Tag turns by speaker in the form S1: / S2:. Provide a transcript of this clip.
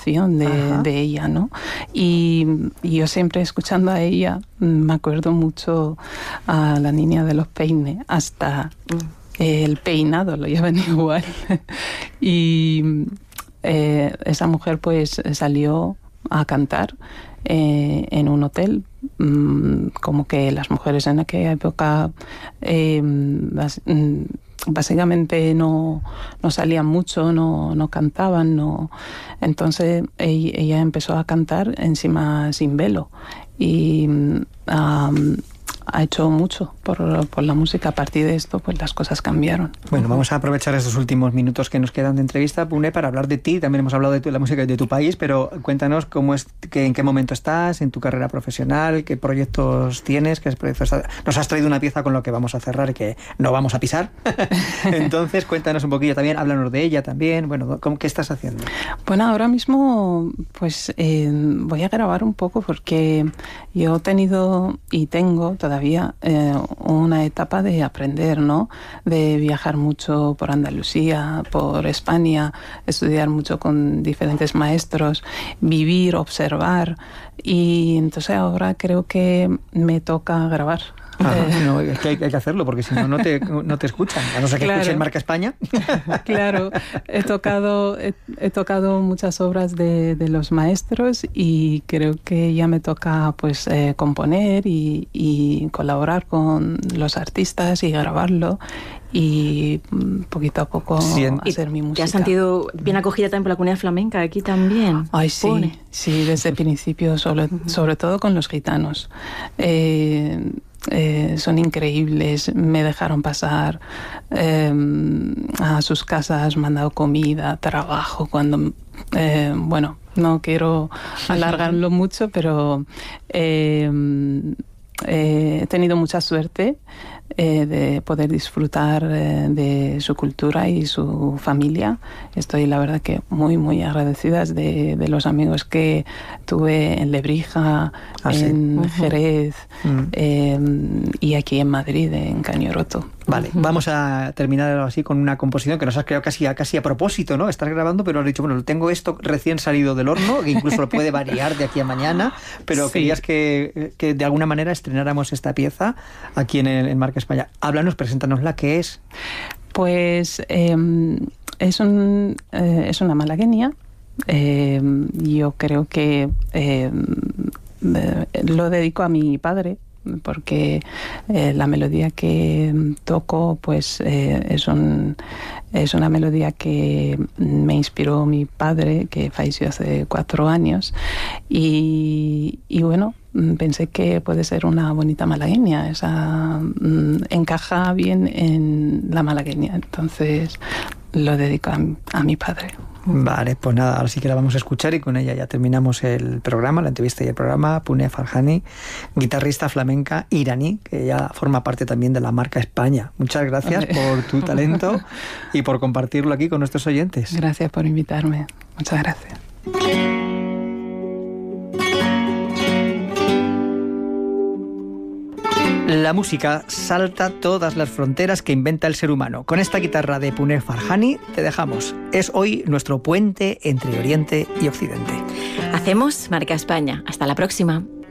S1: admiración de ella, ¿no? Y yo siempre escuchando a ella me acuerdo mucho a la niña de los peines, hasta el peinado lo llevan igual. Y esa mujer pues salió a cantar en un hotel, como que las mujeres en aquella época básicamente no salían mucho, no cantaban, entonces ella empezó a cantar encima sin velo y ha hecho mucho por la música. A partir de esto, pues las cosas cambiaron.
S2: Bueno, vamos a aprovechar estos últimos minutos que nos quedan de entrevista, Pune, para hablar de ti. También hemos hablado de la música de tu país, pero cuéntanos en qué momento estás en tu carrera profesional, qué proyectos tienes, nos has traído una pieza con lo que vamos a cerrar y que no vamos a pisar. Entonces, cuéntanos un poquillo también, háblanos de ella también. Bueno, ¿qué estás haciendo?
S1: Bueno, ahora mismo pues voy a grabar un poco porque yo he tenido y tengo todavía una etapa de aprender, ¿no? De viajar mucho por Andalucía, por España, estudiar mucho con diferentes maestros, vivir, observar, y entonces ahora creo que me toca grabar.
S2: No, es que hay que hacerlo porque si no te escuchan, a no ser que escuchen Marca España.
S1: Claro, he tocado muchas obras de los maestros y creo que ya me toca pues componer y colaborar con los artistas y grabarlo y poquito a poco hacer mi música.
S3: ¿Te has sentido bien acogida también por la comunidad flamenca aquí también?
S1: Ay, sí, sí, desde el principio, sobre todo con los gitanos. Son increíbles, me dejaron pasar a sus casas, me han dado comida, trabajo, cuando bueno, no quiero alargarlo mucho, pero he tenido mucha suerte de poder disfrutar de su cultura y su familia. Estoy, la verdad, que muy, muy agradecida de los amigos que tuve en Lebrija, en Jerez y aquí en Madrid, en Cañoroto.
S2: Vale, vamos a terminar así con una composición que nos has creado casi a propósito, ¿no? Estás grabando, pero has dicho, bueno, tengo esto recién salido del horno, que incluso lo puede variar de aquí a mañana, pero sí. Querías que de alguna manera estrenáramos esta pieza aquí en Marca España. Háblanos, preséntanosla, ¿qué es?
S1: Pues es una malagueña. Yo creo que lo dedico a mi padre, porque la melodía que toco pues es una melodía que me inspiró mi padre, que falleció hace 4 años, y bueno, pensé que puede ser una bonita malagueña, encaja bien en la malagueña, entonces lo dedico a mi padre.
S2: Vale, pues nada, ahora sí que la vamos a escuchar y con ella ya terminamos el programa, la entrevista y el programa. Pune Farhani, guitarrista flamenca iraní, que ya forma parte también de la Marca España. Muchas gracias por tu talento y por compartirlo aquí con nuestros oyentes.
S1: Gracias por invitarme. Muchas gracias.
S2: La música salta todas las fronteras que inventa el ser humano. Con esta guitarra de Pune Farhani te dejamos. Es hoy nuestro puente entre Oriente y Occidente.
S3: Hacemos Marca España. Hasta la próxima.